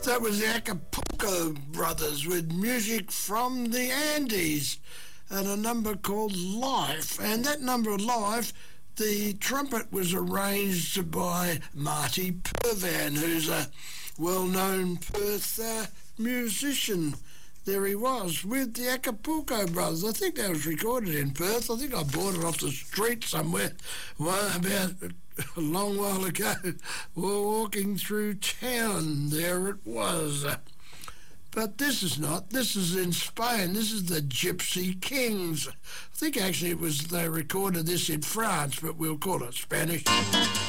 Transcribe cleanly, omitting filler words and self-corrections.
That was the Acapulco Brothers with music from the Andes and a number called Life. And that number, Life, the trumpet was arranged by Marty Purvan, who's a well-known Perth musician. There he was with the Acapulco Brothers. I think that was recorded in Perth. I think I bought it off the street somewhere about a long while ago. We're walking through town. There it was. But this is not. This is in Spain. This is the Gypsy Kings. I think actually they recorded this in France, but we'll call it Spanish.